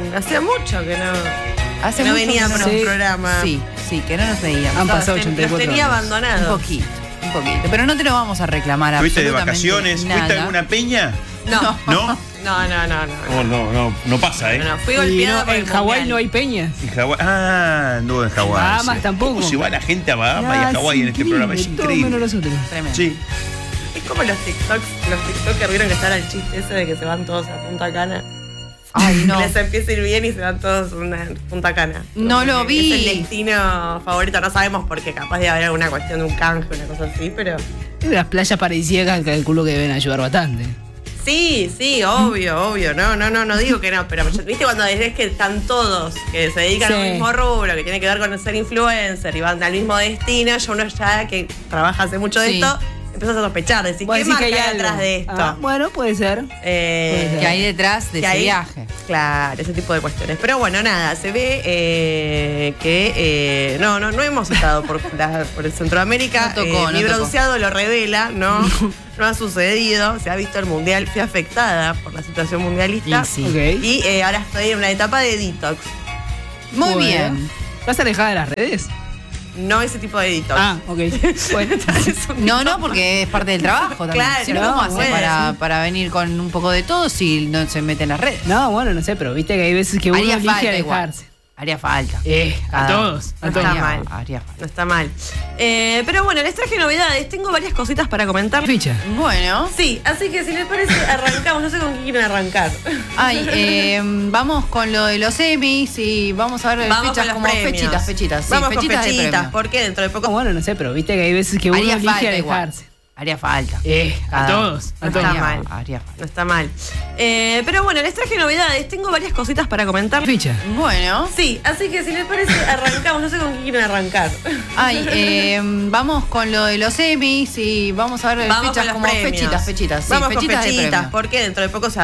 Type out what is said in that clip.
hacía mucho que no, Hace no mucho veníamos que a un programa. Sí, que no nos veíamos. Han pasado Los 84 tenía años. abandonados. Un poquito. Pero no te lo vamos a reclamar. ¿Fuiste de absolutamente vacaciones? nada. ¿Fuiste a alguna peña? No. ¿No? No. No pasa, ¿eh? No, fui Y golpeada no, por el en Hawái mundial. no hay peñas. En Hawái. Ah, anduvo en Hawái. Bahamas sí. tampoco. ¿Cómo se va la gente a Bahamas y a Hawái en este programa? Es Todo menos increíble. nosotros. Tremendo. Sí. Es como los TikTokers vieron que está el chiste ese de que se van todos a Punta Cana. Ay, no. Les empieza a ir bien y se van todos a una Punta Cana. No lo vi. Es el destino favorito, no sabemos por qué, capaz de haber alguna cuestión de un canje, una cosa así, pero... Las playas paradisíacas calculo que deben ayudar bastante. Sí, obvio. No digo que no, pero viste cuando es que están todos que se dedican al mismo rubro, que tiene que ver con ser influencer y van al mismo destino, ya uno ya que trabaja hace mucho de Sí. esto, empiezas a sospechar, decir, ¿qué marca hay atrás de esto? Ah, bueno, puede ser. Que hay detrás de que ese hay- viaje. Claro, ese tipo de cuestiones. Pero bueno, nada, se ve que no hemos estado por el Centroamérica. No tocó, mi no tocó. bronceado lo revela, no ha sucedido. Se ha visto el mundial, fui afectada por la situación mundialista. Y sí. Ok. Y ahora estoy en una etapa de detox. Muy Bueno. bien. ¿Estás alejada de las redes? No ese tipo de detox. Ah, ok. Bueno. No, porque es parte del trabajo también. Claro, Si no, no, ¿cómo hace bueno, para venir con un poco de todo si no se mete en las redes? No, bueno, no sé, pero viste que hay veces que uno Haría elige falta igual. alejarse. Haría falta. A Cada- todos. A No todos. está mal. Haría falta. No está mal. Pero bueno, les traje novedades. Tengo varias cositas para comentar. Ficha. Bueno. Sí, así que si les parece, arrancamos. No sé con qué quieren arrancar. Ay, vamos con lo de los semis y vamos a ver Vamos fechas con los como premios. fechitas. Sí, Vamos con fechitas de fechitas, premio. porque dentro de poco... No, bueno, no sé, pero viste que hay veces que uno Haría elige falta igual. alejarse. Haría falta. A Cada- todos. A No todos. está mal. Haría falta. No está mal. Pero bueno, les traje novedades. Tengo varias cositas para comentar. Ficha. Bueno. Sí, así que si les parece, arrancamos. No sé con qué quieren arrancar. Ay, vamos con lo de los semis y vamos a ver Vamos fechas con los como premios. fechitas. Sí, Vamos con fechitas de fechitas, premio. porque dentro de poco se